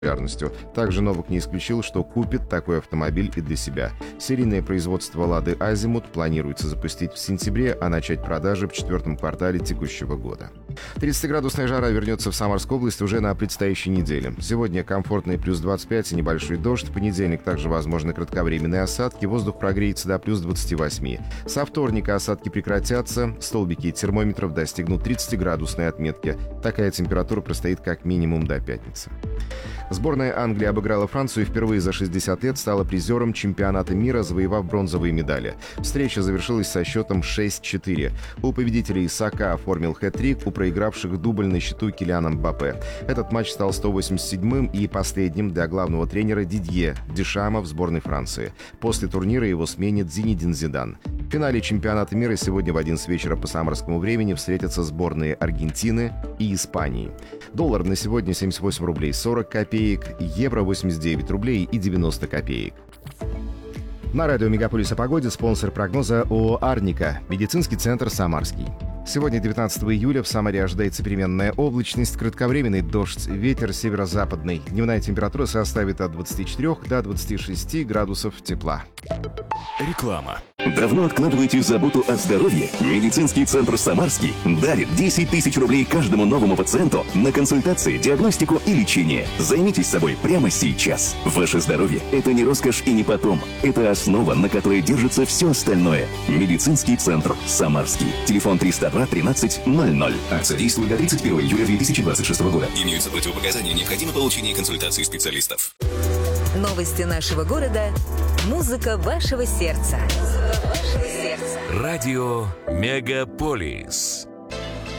популярностью. Также Новак не исключил, что купит такой автомобиль и для себя. Серийное производство «Лады Азимут» планируется запустить в сентябре, а начать продажи в четвертом квартале текущего года. 30-градусная жара вернется в Самарскую область уже на предстоящей неделе. Сегодня комфортные плюс 25 и небольшой дождь. В понедельник также возможны кратковременные осадки. Воздух прогреется до плюс 28. Со вторника осадки прекратятся. Столбики термометров достигнут 30-градусной отметки. Такая температура простоит как минимум до пятницы. Сборная Англии обыграла Францию и впервые за 60 лет стала призером чемпионата мира, завоевав бронзовые медали. Встреча завершилась со счетом 6-4. У победителей Сака оформил хэт-трик, у проигравших дубль на счету Килиана Мбаппе. Этот матч стал 187-м и последним для главного тренера Дидье Дешама в сборной Франции. После турнира его сменит Зинедин Зидан. В финале чемпионата мира сегодня в 11 вечера по самарскому времени встретятся сборные Аргентины и Испании. Доллар на сегодня 78 рублей 40 копеек, евро 89 рублей и 90 копеек. На радио «Мегаполис» о погоде спонсор прогноза ООО «Арника», медицинский центр «Самарский». Сегодня, 19 июля, в Самаре ожидается переменная облачность, кратковременный дождь, ветер северо-западный. Дневная температура составит от 24 до 26 градусов тепла. Реклама. Давно откладываете заботу о здоровье? Медицинский центр «Самарский» дарит 10 тысяч рублей каждому новому пациенту на консультации, диагностику и лечение. Займитесь собой прямо сейчас. Ваше здоровье – это не роскошь и не потом. Это основа, на которой держится все остальное. Медицинский центр «Самарский». Телефон 302 13 00. Акция действует до 31 июля 2026 года. Имеются противопоказания, необходимо получение консультации специалистов. Новости нашего города. Музыка вашего сердца. Радио «Мегаполис».